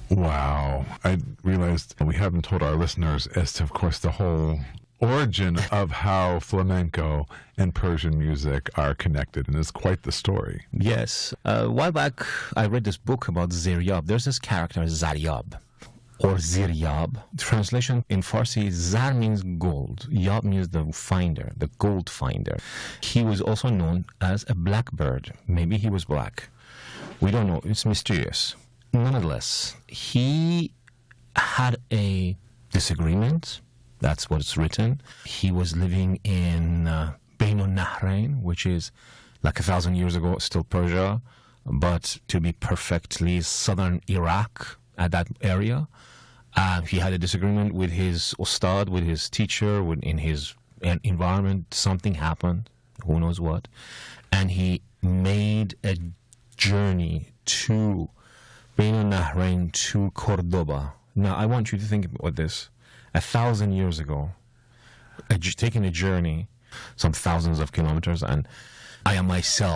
Wow. I realized we haven't told our listeners as to, of course, the whole origin of how flamenco and Persian music are connected, and it's quite the story. Yes. A while back, I read this book about Ziryab. There's this character, Zaryab, or Ziryab. Translation in Farsi, Zar means gold. Yab means the finder, the gold finder. He was also known as a blackbird. Maybe he was black. We don't know. It's mysterious. Nonetheless, he had a disagreement. That's what's written. He was living in Bain al-Nahrain, which is like 1,000 years ago, still Persia, but to be perfectly southern Iraq at that area. He had a disagreement with his ustad, with his teacher, in his environment. Something happened, who knows what. And he made a journey to Bain al-Nahrain to Cordoba. Now, I want you to think about this. 1,000 years ago, taking a journey, some thousands of kilometers, and I am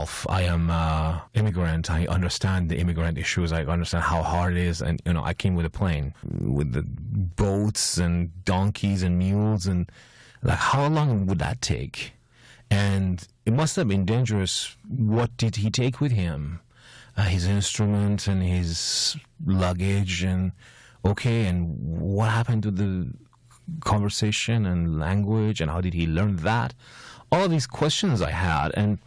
immigrant. I understand the immigrant issues. I understand how hard it is, and I came with a plane, with the boats and donkeys and mules, and like, how long would that take? And it must have been dangerous. What did he take with him? His instruments and his luggage, and what happened to the conversation and language, and how did he learn that? All of these questions I had, and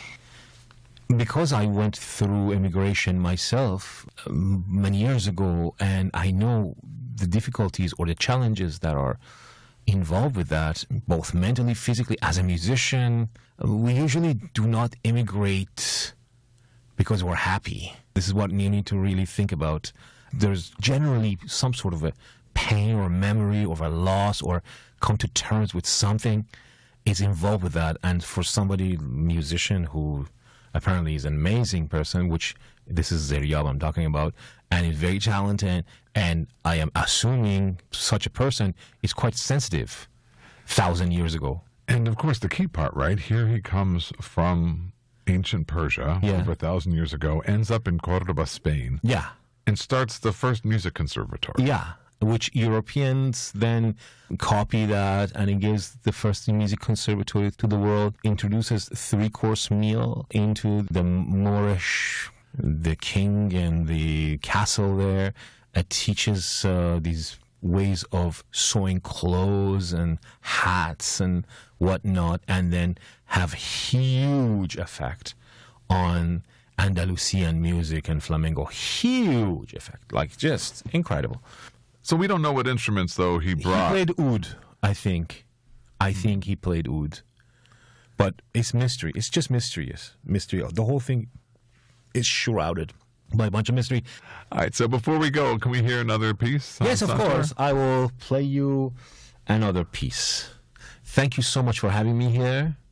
because I went through immigration myself many years ago, and I know the difficulties or the challenges that are involved with that, both mentally, physically. As a musician, we usually do not immigrate because we're happy. This is what you need to really think about. There's generally some sort of a pain or memory or a loss, or come to terms with something is involved with that. And for somebody, musician, who apparently is an amazing person, which this is Ziryab I'm talking about, and is very talented, and I am assuming such a person is quite sensitive 1,000 years ago. And of course, the key part, right? Here he comes from ancient Persia, over 1,000 years ago, ends up in Cordoba, Spain. Yeah. And starts the first music conservatory. Yeah. Which Europeans then copy that, and it gives the first music conservatory to the world, introduces 3-course meal into the Moorish, the king and the castle there. It teaches these ways of sewing clothes and hats and whatnot, and then have huge effect on Andalusian music and flamenco. Huge effect, like just incredible. So we don't know what instruments, though, he brought. He played oud, I think. I think he played oud. But it's mystery. It's just mysterious. Mystery. The whole thing is shrouded by a bunch of mystery. All right, so before we go, can we hear another piece? Yes, of course. I will play you another piece. Thank you so much for having me here.